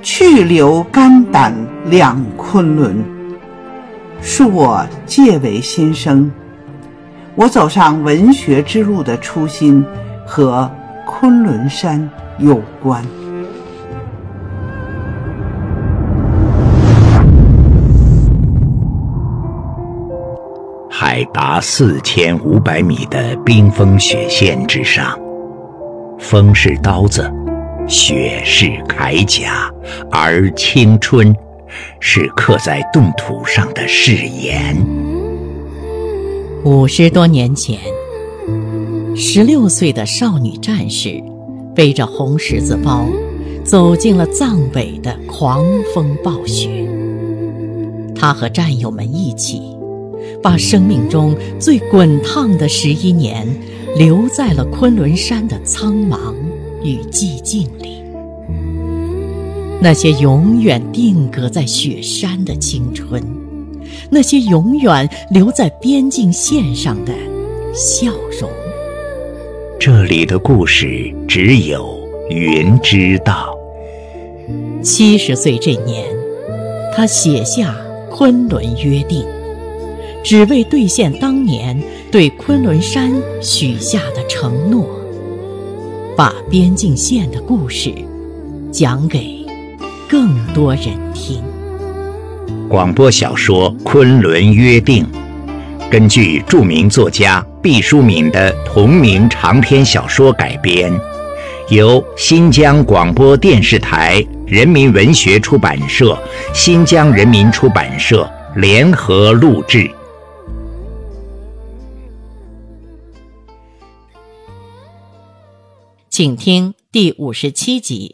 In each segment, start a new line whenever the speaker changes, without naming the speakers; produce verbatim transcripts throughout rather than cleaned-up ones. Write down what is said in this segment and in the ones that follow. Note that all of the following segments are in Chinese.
去留肝胆两昆仑。恕我介为新生，我走上文学之路的初心和昆仑山有关。
海拔四千五百米的冰封雪线之上，风是刀子，雪是铠甲，而青春是刻在冻土上的誓言。
五十多年前，十六岁的少女战士背着红十字包，走进了藏北的狂风暴雪。她和战友们一起，把生命中最滚烫的十一年留在了昆仑山的苍茫与寂静里。那些永远定格在雪山的青春，那些永远留在边境线上的笑容。
这里的故事只有云知道。
七十岁这年，他写下昆仑约定，只为兑现当年对昆仑山许下的承诺，把边境线的故事讲给更多人听。
广播小说《昆仑约定》根据著名作家毕淑敏的同名长篇小说改编，由新疆广播电视台人民文学出版社、新疆人民出版社联合录制。
请听第五十七集。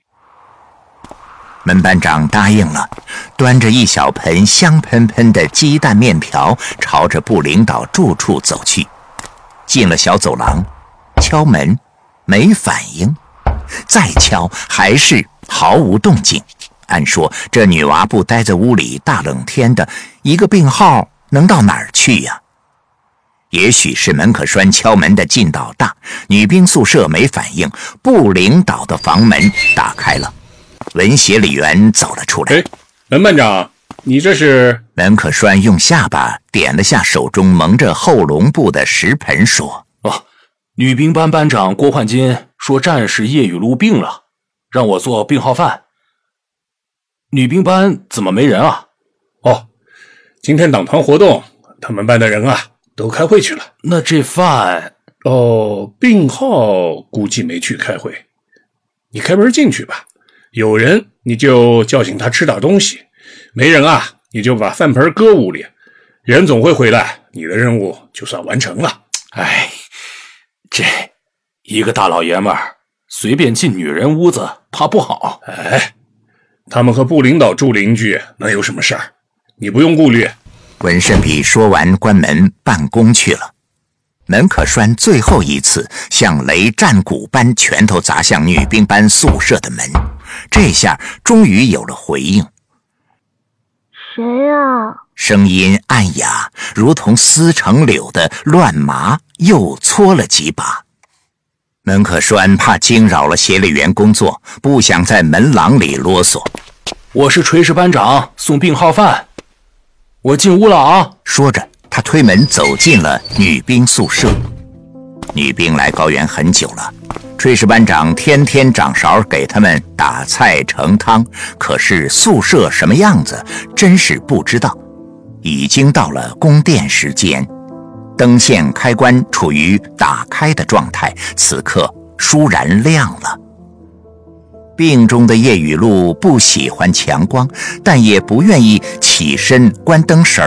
门班长答应了，端着一小盆香喷喷的鸡蛋面条，朝着部领导住处走去。进了小走廊，敲门，没反应，再敲，还是毫无动静。按说这女娃不待在屋里，大冷天的，一个病号能到哪儿去呀？也许是门可栓敲门的劲道大，女兵宿舍没反应，部领导的房门打开了，文协理员走了出来。
哎，门班长，你这是？
门可栓用下巴点了下手中蒙着厚笼布的食盆，说：
哦，女兵班班长郭焕金说战士叶雨露病了，让我做病号饭。女兵班怎么没人啊？
哦，今天党团活动，他们班的人啊都开会去了。
那这饭……
哦，病号估计没去开会。你开门进去吧，有人你就叫醒他吃点东西，没人啊你就把饭盆搁屋里，人总会回来，你的任务就算完成了。
哎，这一个大老爷们儿随便进女人屋子怕不好。
哎，他们和部领导住邻居，能有什么事儿？你不用顾虑。
文胜比说完关门办公去了。门可栓最后一次像雷战鼓般拳头砸向女兵班宿舍的门，这下终于有了回应。
谁啊？
声音暗哑，如同丝成柳的乱麻，又搓了几把。门可栓怕惊扰了协理员工作，不想在门廊里啰嗦。
我是炊事班长，送病号饭，我进屋了啊。
说着他推门走进了女兵宿舍。女兵来高原很久了，炊事班长天天掌勺给他们打菜盛汤，可是宿舍什么样子真是不知道。已经到了供电时间，灯线开关处于打开的状态，此刻倏然亮了。病中的叶雨露不喜欢强光，但也不愿意起身关灯绳